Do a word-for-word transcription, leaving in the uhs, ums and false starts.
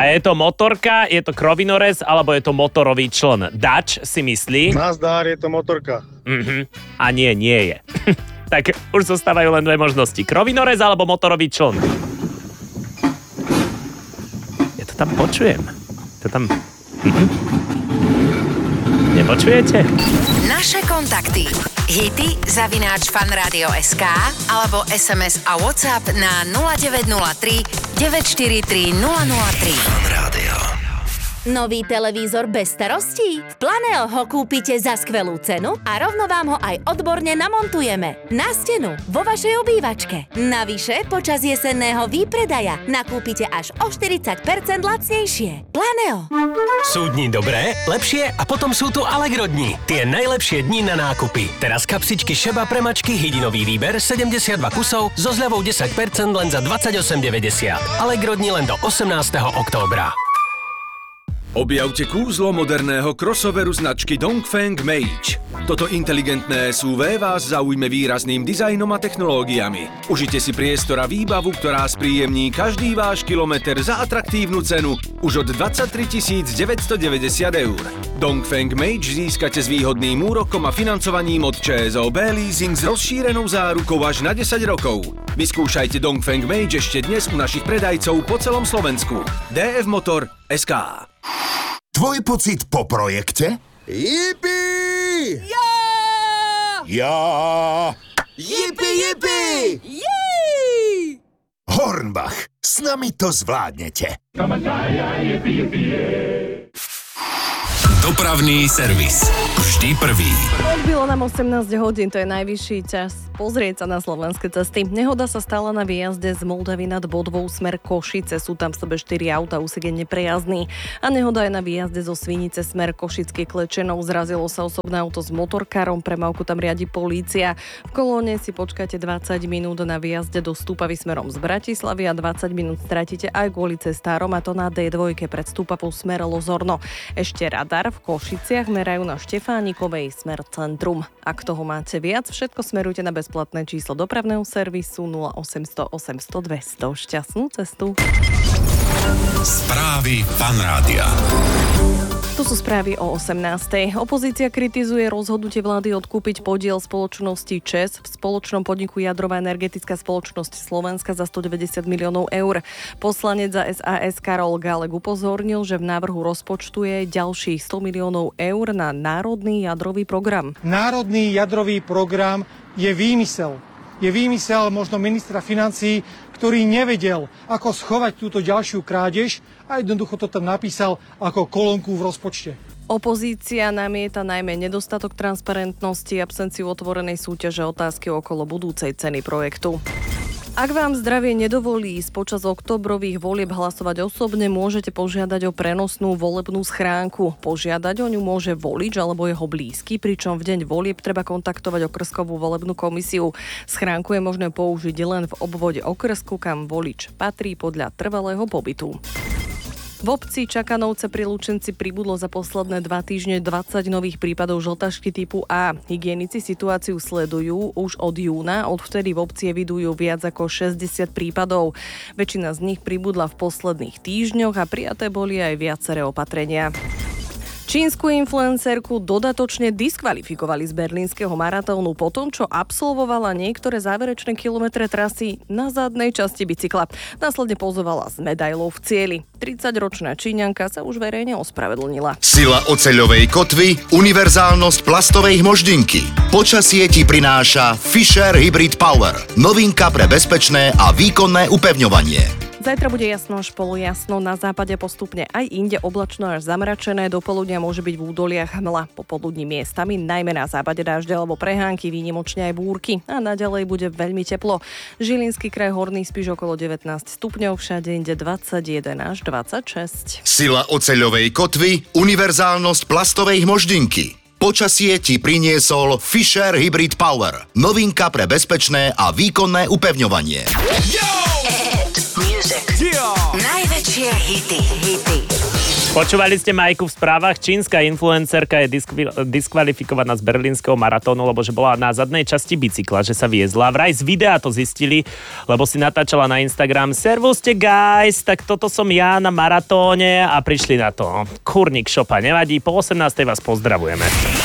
A je to motorka, je to krovinorez, alebo je to motorový čln? Dač si myslí? Nazdar, je to motorka. Mhm. A nie, nie je. Tak už zostávajú len dve možnosti. Krovinorez alebo motorový čln? Ja to tam počujem. To tam... Mhm. Nepočujete? Naše kontakty. Hity zavináč fanradio.sk alebo es em es a WhatsApp na nula deväť nula tri deväť štyri tri nula nula tri. Fanrádio. Nový televízor bez starostí? V Planeo ho kúpite za skvelú cenu a rovno vám ho aj odborne namontujeme. Na stenu, vo vašej obývačke. Navyše, počas jesenného výpredaja nakúpite až o štyridsať percent lacnejšie. Planeo. Sú dni dobré, lepšie a potom sú tu Allegro dni. Tie najlepšie dni na nákupy. Teraz kapsičky Šeba pre mačky hydinový výber sedemdesiatdva kusov so zľavou desať percent len za dvadsaťosem deväťdesiat. Allegro dni len do osemnásteho októbra. Objavte kúzlo moderného crossoveru značky Dongfeng Mage. Toto inteligentné es ú vé vás zaujme výrazným dizajnom a technológiami. Užite si priestor a výbavu, ktorá spríjemní každý váš kilometr za atraktívnu cenu už od dvadsaťtri tisíc deväťstodeväťdesiat eur. Dongfeng Mage získate s výhodným úrokom a financovaním od ČSOB Leasing s rozšírenou zárukou až na desať rokov. Vyskúšajte Dongfeng Mage ešte dnes u našich predajcov po celom Slovensku. dé ef Motor bodka es ká. Tvoj pocit po projekte? Yippie! Ja! Ja! Yippie, yippie! Jej! Hornbach, s nami to zvládnete. Dopravný servis. Vždy prvý. Odbilo nám osemnásť hodín, to je najvyšší čas pozrieť sa na slovenské cesty. Nehoda sa stala na výjazde z Moldavy nad Bodvou smer Košice. Sú tam v sebe štyri auta, úsek je neprejazdný. A nehoda je na výjazde zo Svinice smer Košický Klečenov. Zrazilo sa osobné auto s motorkárom, premávku tam riadi polícia. V kolóne si počkáte dvadsať minút na výjazde do Stúpavy smerom z Bratislavy a dvadsať minút stratíte aj kvôli cestárom, a to na dé dva pred Stúpavou smer Lozorno. Ešte radar v Košiciach merajú na Štefánikovej smer Centrum. Ak toho máte viac, všetko smerujte na bezplatné číslo dopravného servisu nula osemsto osemsto dvesto. Šťastnú cestu. Správy Fanrádia. Tu sú správy o osemnástej. Opozícia kritizuje rozhodnutie vlády odkúpiť podiel spoločnosti ČEZ v spoločnom podniku Jadrová energetická spoločnosť Slovenska za stodeväťdesiat miliónov eur. Poslanec za es a es Karol Gálek upozornil, že v návrhu rozpočtu je ďalších sto miliónov eur na národný jadrový program. Národný jadrový program je výmysel. Je výmysel možno ministra financií, ktorý nevedel, ako schovať túto ďalšiu krádež a jednoducho to tam napísal ako kolónku v rozpočte. Opozícia namieta najmä nedostatok transparentnosti, absenciu otvorenej súťaže, otázky okolo budúcej ceny projektu. Ak vám zdravie nedovolí ísť počas októbrových volieb hlasovať osobne, môžete požiadať o prenosnú volebnú schránku. Požiadať o ňu môže volič alebo jeho blízky, pričom v deň volieb treba kontaktovať okrskovú volebnú komisiu. Schránku je možné použiť len v obvode okrsku, kam volič patrí podľa trvalého pobytu. V obci Čakanovce pri Lučenci pribudlo za posledné dva týždne dvadsať nových prípadov žltačky typu A. Hygienici situáciu sledujú už od júna, odvtedy v obci evidujú viac ako šesťdesiat prípadov. Väčšina z nich pribudla v posledných týždňoch a prijaté boli aj viaceré opatrenia. Čínsku influencerku dodatočne diskvalifikovali z berlínskeho maratónu po tom, čo absolvovala niektoré záverečné kilometre trasy na zadnej časti bicykla. Následne pozovala s medailou v cieli. tridsaťročná Číňanka sa už verejne ospravedlnila. Sila oceľovej kotvy, univerzálnosť plastovej hmoždinky. Počasie ti prináša Fisher Hybrid Power. Novinka pre bezpečné a výkonné upevňovanie. Zajtra bude jasno až polojasno, na západe postupne aj inde oblačno až zamračené, do poludnia môže byť v údoliach hmla, popoludní miestami, najmä na západe dážde alebo prehánky, výnimočne aj búrky a naďalej bude veľmi teplo. Žilinský kraj, Horný Spiš okolo devätnásť stupňov, všade inde dvadsaťjeden až dvadsaťšesť. Sila oceľovej kotvy, univerzálnosť plastovej hmoždinky. Počasie ti priniesol Fisher Hybrid Power. Novinka pre bezpečné a výkonné upevňovanie. Hit music. Yeah. Najväčšie hity. Hity. Počúvali ste Majku v správach? Čínska influencerka je diskvi- diskvalifikovaná z berlínskeho maratónu, lebo že bola na zadnej časti bicykla, že sa viezla. Vraj z videa to zistili, lebo si natáčala na Instagram: servuste guys, tak toto som ja na maratóne, a prišli na to. Kurník šopa, nevadí, po osemnástej vás pozdravujeme.